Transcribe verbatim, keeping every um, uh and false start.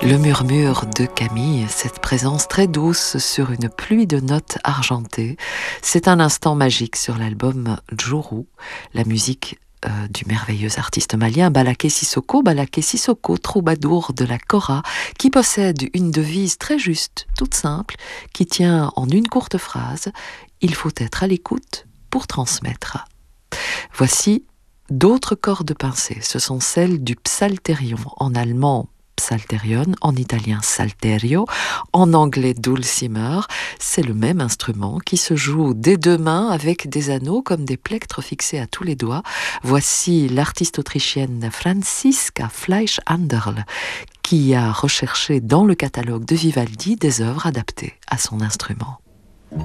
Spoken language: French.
Le murmure de Camille, cette présence très douce sur une pluie de notes argentées, c'est un instant magique sur l'album Djourou, la musique euh, du merveilleux artiste malien Balaké Sissoko, Balaké Sissoko, troubadour de la Kora, qui possède une devise très juste, toute simple, qui tient en une courte phrase « Il faut être à l'écoute pour transmettre ». Voici d'autres cordes pincées, ce sont celles du psalterion, en allemand psalterion, en italien salterio, en anglais dulcimer. C'est le même instrument qui se joue des deux mains avec des anneaux comme des plectres fixés à tous les doigts. Voici l'artiste autrichienne Franziska Fleisch-Anderl qui a recherché dans le catalogue de Vivaldi des œuvres adaptées à son instrument.